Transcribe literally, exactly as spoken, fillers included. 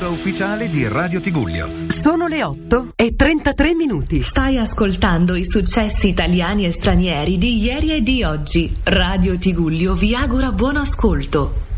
l'ora ufficiale di Radio Tigullio. Sono le otto e trentatré minuti. Stai ascoltando i successi italiani e stranieri di ieri e di oggi. Radio Tigullio vi augura buon ascolto.